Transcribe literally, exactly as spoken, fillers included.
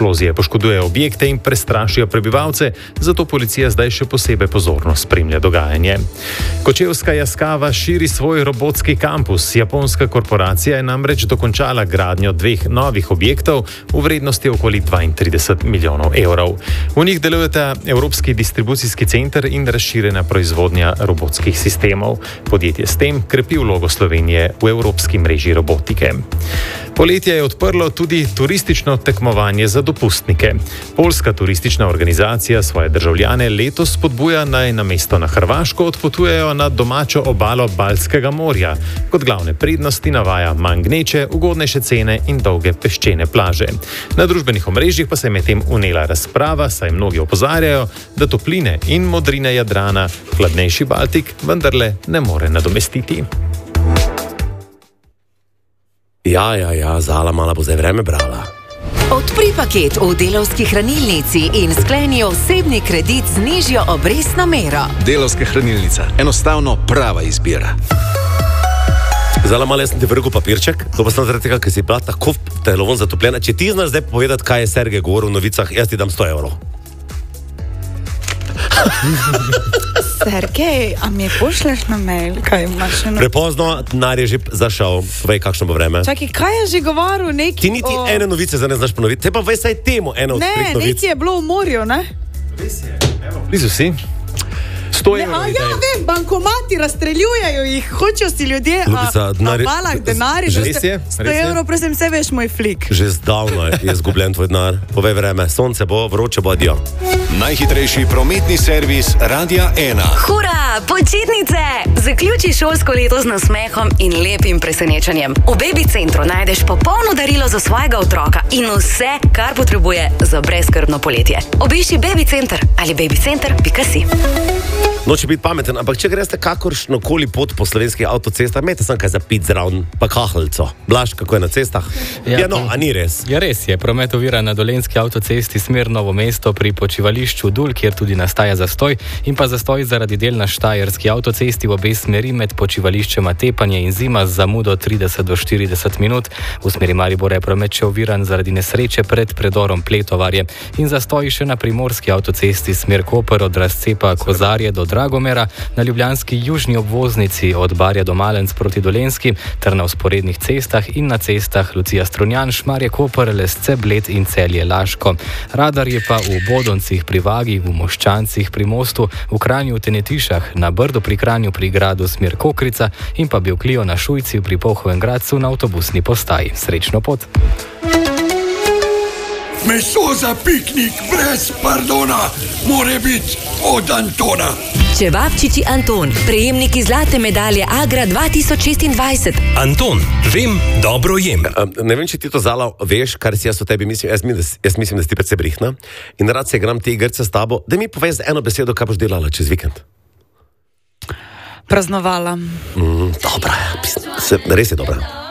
Eksplozije poškodujejo objekte in prestrašijo prebivalce, zato policija zdaj še posebej pozorno spremlja dogajanje. Kočevska Yaskawa širi svoj robotski kampus. Japonska korporacija je namreč dokončala gradnjo dveh novih objektov v vrednosti okoli dvaintrideset milijonov evrov. V njih delujeta Evropski distribucijski center in razširjena proizvodnja robotskih sistemov. Podjetje s tem krepi vlogo Slovenije v evropski mreži robotike. Poletje je odprlo tudi turistično tekmovanje za dopustnike. Poljska turistična organizacija svoje državljane letos spodbuja, naj namesto na Hrvaško odpotujejo na domačo obalo Baltskega morja. Kot glavne prednosti navaja manj gneče, ugodnejše cene in dolge peščene plaže. Na družbenih omrežjih pa se je medtem unela razprava, saj mnogi opozarjajo, da topline in modrine Jadrana hladnejši Baltik vendarle ne more nadomestiti. Ja, ja, ja, Zala mala bo zdaj vreme brala. Odpri paket v Delavski hranilnici in skleni osebni kredit z nižjo obrestno mero. Delavska hranilnica. Enostavno prava izbira. Zala mala, jaz sem ti vrgel papirček, to pa sem zaradi tega, ker si bila tako telovon zatopljena. Če ti znaš zdaj povedati, kaj je Sergej govoril v novicah, jaz ti dam sto evrov. Sergej, a mi pošleš na mail, kaj imaš še? Prepozno, denar je že zašel, vej, kakšno bo vreme. Čakaj, kaj je že govoril neki? Ti niti o... ene novice zdaj ne znaš ponoviti, te pa vej saj temu eno od treh novic. Ne, neki je bilo v morju, ne? Res je, evo, blizu si. sto evrov. A ja, vem, bankomati razstreljujejo jih, hočejo si ljudje Ljubica, a, na balah denarja. Res je, sto evrov, prosim, vse veš, moj flik. Že zdavno je zgubljen tvoj denar. Povej vreme, sonce bo, vroče bo, adijo. Najhitrejši prometni servis Radia ena. Hura, počitnice! Zaključi šolsko leto z nasmehom in lepim presenečenjem. V Baby Centru najdeš popolno darilo za svojega otroka in vse, kar potrebuje za brezskrbno poletje. Obišči Baby Center ali babycenter pika si. Noče biti pameten, ampak če greste kakoršno koli pot po slovenskih avtocestah, imejte sem kaj za pit zraven, pa kahljico. Blaž, kako je na cestah? Ja, ja no, a ni res? Ja, res je. Promet ovira na Dolenjski avtocesti smer Novo mesto pri počivališču Dul, kjer tudi nastaja zastoj, in pa zastoj zaradi del na Štajerski avtocesti v obe smeri med počivališčema Tepanje in Zima z zamudo trideset do štirideset minut. V smeri Maribora je promet še oviran zaradi nesreče pred predorom Pletovarje in zastoj še na Primorski avtocesti smer Koper od razcepa Kozarje do Dragomera, na ljubljanski južni obvoznici od Barja do Malenc proti Dolenjski ter na vzporednih cestah in na cestah Lucija Strunjan, Šmarje Koper, Lesce, Bled in Celje Laško. Radar je pa v Bodoncih pri Vagi, v Moščancih pri Mostu, v Kranju v Tenetišah, na Brdu pri Kranju pri gradu smer Kokrica in pa Bevklio na Šujci pri Polhovem Gradcu na avtobusni postaji. Srečno pot! Meso za piknik brez pardona more biti od Antona. Čevapčiči Anton, prejemniki zlate medalje Agra dva tisoč šestindvajset. Anton, vem, dobro jem. Ja, ne vem, če ti to, Zala, veš, kar si jaz o tebi mislim. Jaz, jaz, jaz mislim, da si ti predvsej brihna in rad se igram te igrice s tabo. Da mi povej z eno besedo, kaj boš delala čez vikend. Praznovala. Mm, dobra, res je dobra.